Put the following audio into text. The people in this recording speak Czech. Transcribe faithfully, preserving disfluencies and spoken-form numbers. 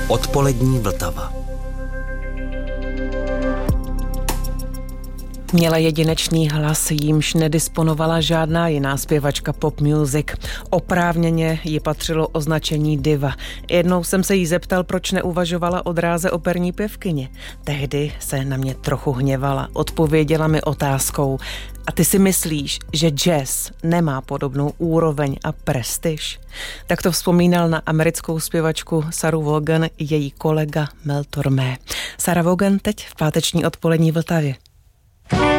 Odpolední Vltava. Měla jedinečný hlas, jímž nedisponovala žádná jiná zpěvačka pop music. Oprávněně jí patřilo označení diva. Jednou jsem se jí zeptal, proč neuvažovala o dráze operní pěvkyně. Tehdy se na mě trochu hněvala. Odpověděla mi otázkou: a ty si myslíš, že jazz nemá podobnou úroveň a prestiž? Tak to vzpomínal na americkou zpěvačku Saru Vaughan její kolega Mel Tormé. Sarah Vaughan teď v páteční odpolední Vltavě.